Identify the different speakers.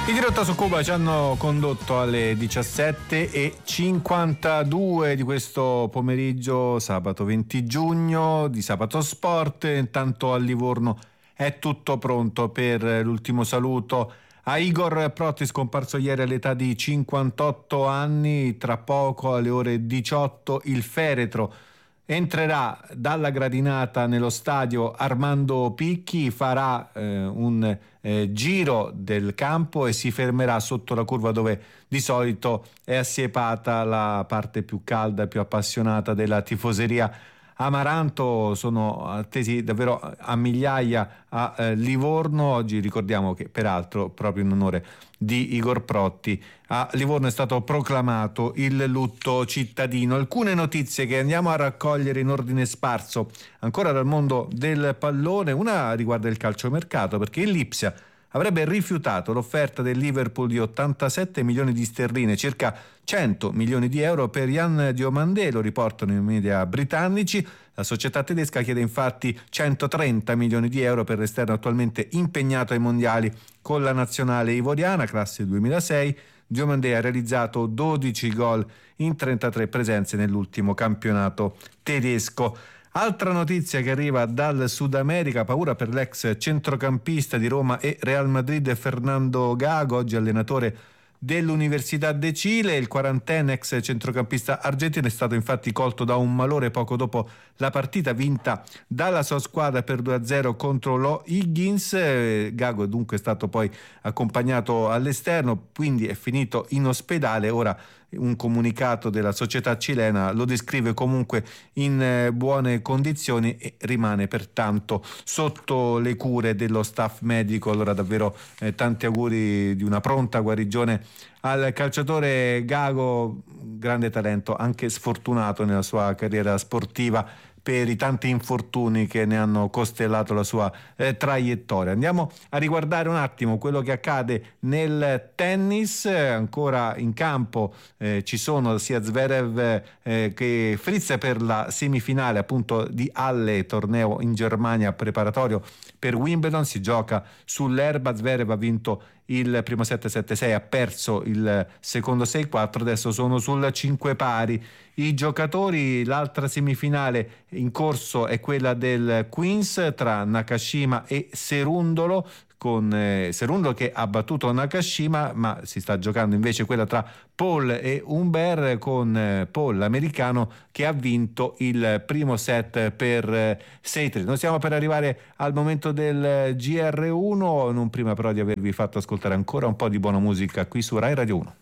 Speaker 1: I Diretta su Cuba ci hanno condotto alle 17:52 di questo pomeriggio, sabato 20 giugno, di Sabato Sport. Intanto a Livorno è tutto pronto per l'ultimo saluto a Igor Protti, scomparso ieri all'età di 58 anni. Tra poco, alle ore 18, il feretro entrerà dalla gradinata nello stadio Armando Picchi, farà un giro del campo e si fermerà sotto la curva dove di solito è assiepata la parte più calda e più appassionata della tifoseria Amaranto. Sono attesi davvero a migliaia a Livorno. Oggi ricordiamo che peraltro proprio in onore di Igor Protti a Livorno è stato proclamato il lutto cittadino. Alcune notizie che andiamo a raccogliere in ordine sparso ancora dal mondo del pallone. Una riguarda il calciomercato, perché il Lipsia avrebbe rifiutato l'offerta del Liverpool di 87 milioni di sterline, circa 100 milioni di euro per Yann Diomandé, lo riportano i media britannici. La società tedesca chiede infatti 130 milioni di euro per l'esterno attualmente impegnato ai mondiali con la nazionale ivoriana, classe 2006. Diomandé ha realizzato 12 gol in 33 presenze nell'ultimo campionato tedesco. Altra notizia che arriva dal Sud America: paura per l'ex centrocampista di Roma e Real Madrid Fernando Gago, oggi allenatore dell'Università de Chile. Il quarantenne ex centrocampista argentino è stato infatti colto da un malore poco dopo la partita vinta dalla sua squadra per 2-0 contro lo Higgins. Gago è dunque stato poi accompagnato all'esterno, quindi è finito in ospedale. Ora un comunicato della società cilena lo descrive comunque in buone condizioni e rimane pertanto sotto le cure dello staff medico. Allora davvero tanti auguri di una pronta guarigione al calciatore Gago, grande talento, anche sfortunato nella sua carriera sportiva per i tanti infortuni che ne hanno costellato la sua traiettoria. Andiamo a riguardare un attimo quello che accade nel tennis. Ancora in campo ci sono sia Zverev che Fritz per la semifinale appunto di Halle, torneo in Germania preparatorio per Wimbledon. Si gioca sull'erba. Zverev ha vinto il primo set 7-6, ha perso il secondo 6-4, adesso sono sul 5 pari i giocatori. L'altra semifinale in corso è quella del Queens tra Nakashima e Serundolo, con Serundolo che ha battuto Nakashima, ma si sta giocando invece quella tra Paul e Humbert, con Paul l'americano che ha vinto il primo set per 6-3. Noi stiamo per arrivare al momento del GR1, non prima però di avervi fatto ascoltare ancora un po' di buona musica qui su Rai Radio 1.